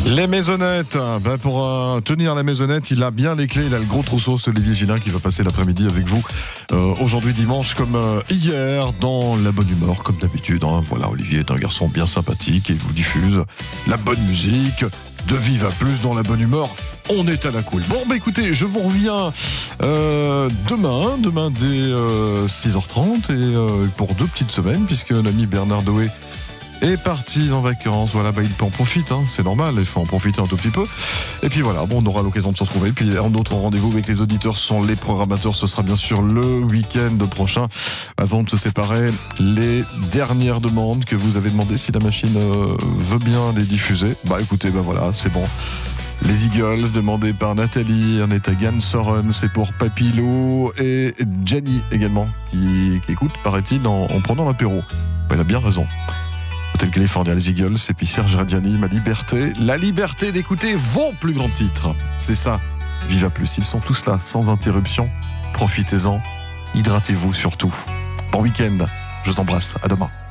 Les maisonnettes, pour tenir la maisonnette, il a bien les clés, il a le gros trousseau, c'est Olivier Gillin qui va passer l'après-midi avec vous. Aujourd'hui dimanche comme hier, dans la bonne humeur comme d'habitude. Voilà, Olivier est un garçon bien sympathique et il vous diffuse la bonne musique. De Vive à Plus dans la bonne humeur, on est à la cool. Bon, écoutez, je vous reviens demain dès 6h30 et pour 2 petites semaines, puisque l'ami Bernard Doé est parti en vacances. Voilà, il en profite, c'est normal, il faut en profiter un tout petit peu. Et puis voilà, on aura l'occasion de se retrouver. Puis un autre rendez-vous avec les auditeurs, ce sont les programmateurs. Ce sera bien sûr le week-end prochain. Avant de se séparer, les dernières demandes que vous avez demandées, si la machine veut bien les diffuser. Écoutez, voilà, c'est bon. Les Eagles, demandés par Nathalie, on est à Gann Soren, c'est pour Papilo et Jenny également, qui écoute, paraît-il, en prenant l'apéro. Elle a bien raison. Hotel California, les Eagles, et puis Serge Radiani, Ma Liberté. La liberté d'écouter vos plus grands titres. C'est ça, Vive à Plus. Ils sont tous là, sans interruption. Profitez-en, hydratez-vous surtout. Bon week-end, je vous embrasse, à demain.